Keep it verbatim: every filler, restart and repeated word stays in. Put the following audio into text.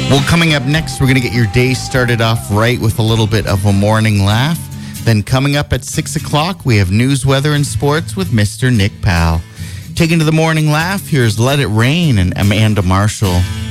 Well, coming up next, we're going to get your day started off right with a little bit of a morning laugh. Then coming up at six o'clock, we have news, weather, and sports with Mister Nick Powell. Taking to the morning laugh, here's Let It Rain and Amanda Marshall.